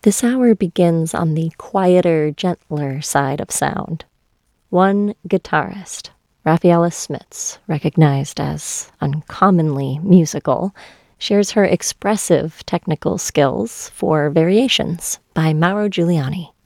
This hour begins on the quieter, gentler side of sound. One guitarist, Rafaela Smits, recognized as uncommonly musical, shares her expressive technical skills for Variations by Mauro Giuliani.